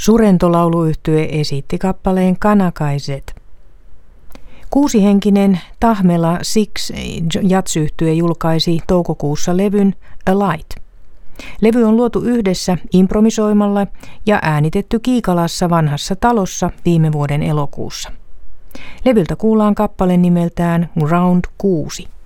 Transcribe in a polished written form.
Surento-lauluyhtye esitti kappaleen Kanakaiset. 6-henkinen Tahmela Six jatsyhtye julkaisi toukokuussa levyn A Light. Levy on luotu yhdessä improvisoimalla ja äänitetty Kiikalassa vanhassa talossa viime vuoden elokuussa. Levyltä kuullaan kappale nimeltään Round 6.